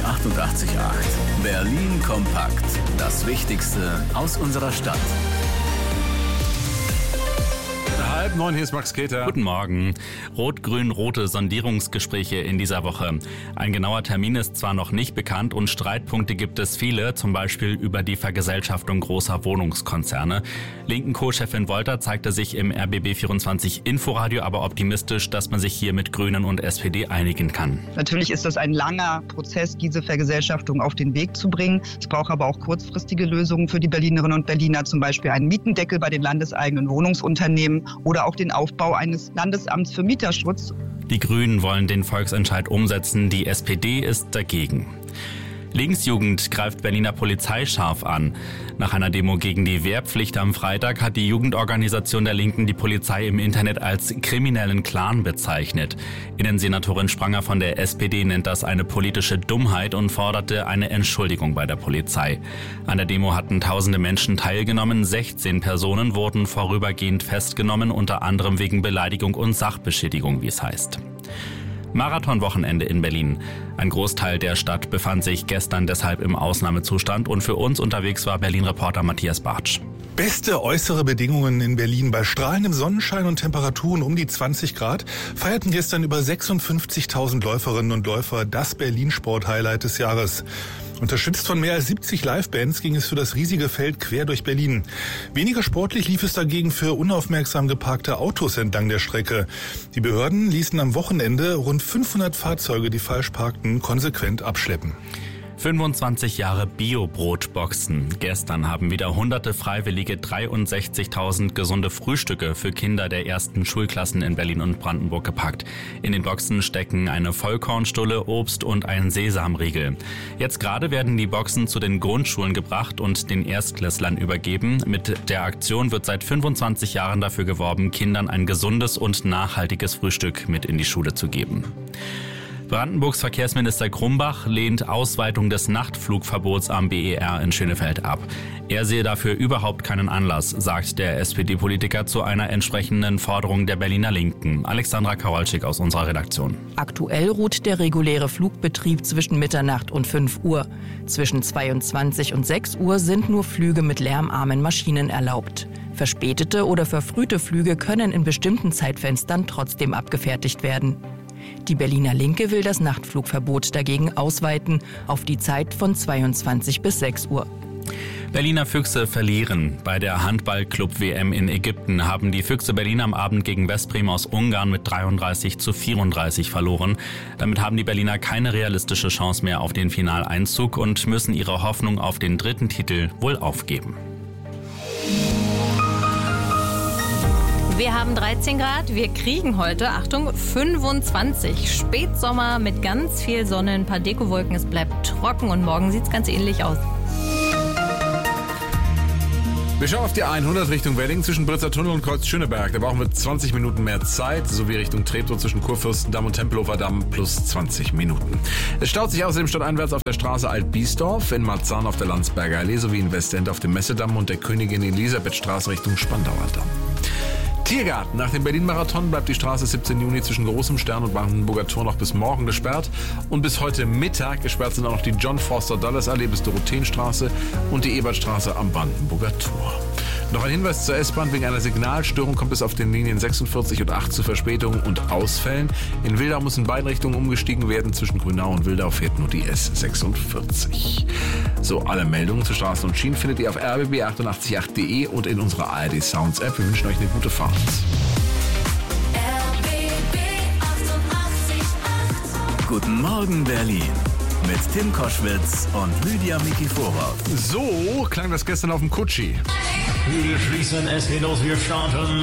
88,8. Berlin kompakt. Das Wichtigste aus unserer Stadt. 8:30, hier ist Max Keter. Guten Morgen. Rot-Grün-Rote Sondierungsgespräche in dieser Woche. Ein genauer Termin ist zwar noch nicht bekannt und Streitpunkte gibt es viele, zum Beispiel über die Vergesellschaftung großer Wohnungskonzerne. Linken Co-Chefin Wolter zeigte sich im RBB24 Inforadio aber optimistisch, dass man sich hier mit Grünen und SPD einigen kann. Natürlich ist das ein langer Prozess, diese Vergesellschaftung auf den Weg zu bringen. Es braucht aber auch kurzfristige Lösungen für die Berlinerinnen und Berliner, zum Beispiel einen Mietendeckel bei den landeseigenen Wohnungsunternehmen oder auch den Aufbau eines Landesamts für Mieterschutz. Die Grünen wollen den Volksentscheid umsetzen, die SPD ist dagegen. Linksjugend greift Berliner Polizei scharf an. Nach einer Demo gegen die Wehrpflicht am Freitag hat die Jugendorganisation der Linken die Polizei im Internet als kriminellen Clan bezeichnet. Innensenatorin Spranger von der SPD nennt das eine politische Dummheit und forderte eine Entschuldigung bei der Polizei. An der Demo hatten tausende Menschen teilgenommen, 16 Personen wurden vorübergehend festgenommen, unter anderem wegen Beleidigung und Sachbeschädigung, wie es heißt. Marathonwochenende in Berlin. Ein Großteil der Stadt befand sich gestern deshalb im Ausnahmezustand und für uns unterwegs war Berlin-Reporter Matthias Bartsch. Beste äußere Bedingungen in Berlin. Bei strahlendem Sonnenschein und Temperaturen um die 20 Grad feierten gestern über 56.000 Läuferinnen und Läufer das Berlin-Sport-Highlight des Jahres. Unterstützt von mehr als 70 Livebands ging es für das riesige Feld quer durch Berlin. Weniger sportlich lief es dagegen für unaufmerksam geparkte Autos entlang der Strecke. Die Behörden ließen am Wochenende rund 500 Fahrzeuge, die falsch parkten, konsequent abschleppen. 25 Jahre Bio-Brotboxen. Gestern haben wieder hunderte Freiwillige 63.000 gesunde Frühstücke für Kinder der ersten Schulklassen in Berlin und Brandenburg gepackt. In den Boxen stecken eine Vollkornstulle, Obst und ein Sesamriegel. Jetzt gerade werden die Boxen zu den Grundschulen gebracht und den Erstklässlern übergeben. Mit der Aktion wird seit 25 Jahren dafür geworben, Kindern ein gesundes und nachhaltiges Frühstück mit in die Schule zu geben. Brandenburgs Verkehrsminister Grumbach lehnt Ausweitung des Nachtflugverbots am BER in Schönefeld ab. Er sehe dafür überhaupt keinen Anlass, sagt der SPD-Politiker zu einer entsprechenden Forderung der Berliner Linken. Alexandra Karolczyk aus unserer Redaktion. Aktuell ruht der reguläre Flugbetrieb zwischen Mitternacht und 5 Uhr. Zwischen 22 und 6 Uhr sind nur Flüge mit lärmarmen Maschinen erlaubt. Verspätete oder verfrühte Flüge können in bestimmten Zeitfenstern trotzdem abgefertigt werden. Die Berliner Linke will das Nachtflugverbot dagegen ausweiten auf die Zeit von 22 bis 6 Uhr. Berliner Füchse verlieren. Bei der Handball-Club-WM in Ägypten haben die Füchse Berlin am Abend gegen Veszprém aus Ungarn mit 33:34 verloren. Damit haben die Berliner keine realistische Chance mehr auf den Finaleinzug und müssen ihre Hoffnung auf den dritten Titel wohl aufgeben. Wir haben 13 Grad, wir kriegen heute, Achtung, 25. Spätsommer mit ganz viel Sonne, ein paar Dekowolken, es bleibt trocken und morgen sieht es ganz ähnlich aus. Wir schauen auf die 100 Richtung Wedding zwischen Britzer Tunnel und Kreuz Schöneberg. Da brauchen wir 20 Minuten mehr Zeit, sowie Richtung Treptow zwischen Kurfürstendamm und Tempelhofer Damm plus 20 Minuten. Es staut sich außerdem stadteinwärts auf der Straße Alt-Biesdorf, in Marzahn auf der Landsberger Allee sowie in Westend auf dem Messedamm und der Königin Elisabeth-Straße Richtung Spandauer Damm. Tiergarten. Nach dem Berlin-Marathon bleibt die Straße 17. Juni zwischen Großem Stern und Brandenburger Tor noch bis morgen gesperrt. Und bis heute Mittag gesperrt sind auch noch die John Foster Dulles Allee bis Dorotheenstraße und die Ebertstraße am Brandenburger Tor. Noch ein Hinweis zur S-Bahn. Wegen einer Signalstörung kommt es auf den Linien 46 und 8 zu Verspätungen und Ausfällen. In Wildau muss in beiden Richtungen umgestiegen werden. Zwischen Grünau und Wildau fährt nur die S46. So, alle Meldungen zu Straßen und Schienen findet ihr auf rbb888.de und in unserer ARD Sounds App. Wir wünschen euch eine gute Fahrt. RBB 88,8. Guten Morgen Berlin. Mit Tim Koschwitz und Lydia Mikiforov. So klang das gestern auf dem Kutschi. Wir schließen es hinaus, wir starten.